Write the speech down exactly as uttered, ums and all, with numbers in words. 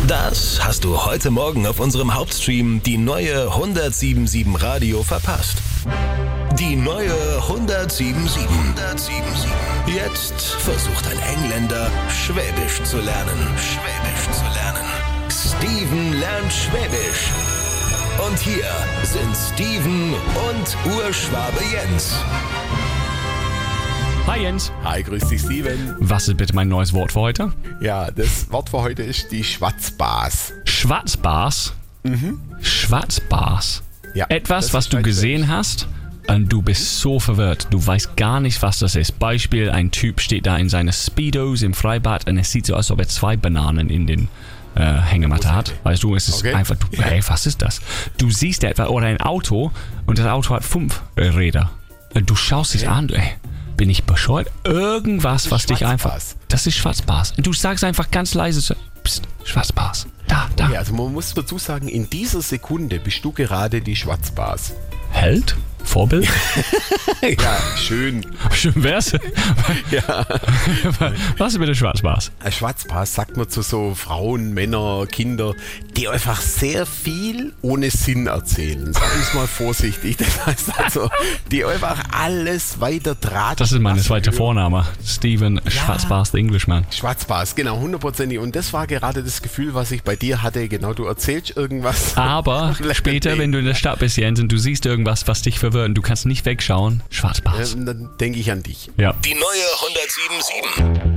Das hast du heute Morgen auf unserem Hauptstream die neue hundertsieben Komma sieben Radio verpasst. Die neue hundertsieben Komma sieben. Jetzt versucht ein Engländer, Schwäbisch zu lernen. Schwäbisch zu lernen. Steven lernt Schwäbisch. Und hier sind Steven und Urschwabe Jens. Hi Jens. Hi, grüß dich Steven. Was ist bitte mein neues Wort für heute? Ja, das Wort für heute ist die Schwatzbas. Schwarzbars? Mhm. Schwarzbars? Ja, Etwas, das was ist du ein gesehen Mensch. hast und du bist so verwirrt. Du weißt gar nicht, was das ist. Beispiel, ein Typ steht da in seinen Speedos im Freibad und es sieht so aus, als ob er zwei Bananen in den äh, Hängematte hat. Weißt du, es ist Okay. einfach, du, hey, was ist das? Du siehst etwas oder ein Auto und das Auto hat fünf äh, Räder. Du schaust es an, ey. Bin ich bescheuert? Irgendwas, was dich einfach... Schwarzbars. Das ist Schwarzbars. Du sagst einfach ganz leise so, Psst, Schwarzbars. Da, da. Ja, also man muss dazu sagen, in dieser Sekunde bist du gerade die Schwatzbas. Held? Vorbild? Ja, schön. Schön wär's. Ja. Was ist mit der Schwarzbars? Ein Schwatzbas sagt man zu so Frauen, Männer, Kinder, die einfach sehr viel ohne Sinn erzählen. Sagen wir es mal vorsichtig. Das heißt also, die einfach alles weiter draht. Das ist mein lassen zweiter hören. Vorname. Steven Schwarzbars, the Englishman. Schwarzbas, genau, hundertprozentig. Und das war gerade das Gefühl, was ich bei dir hatte. Genau, du erzählst irgendwas. Aber später, wenn du in der Stadt bist, Jens, und du siehst irgendwas, was dich verwirrt und du kannst nicht wegschauen, Schwarzbars. Ähm, dann denke ich an dich. Ja. Die neue hundertsieben Komma sieben.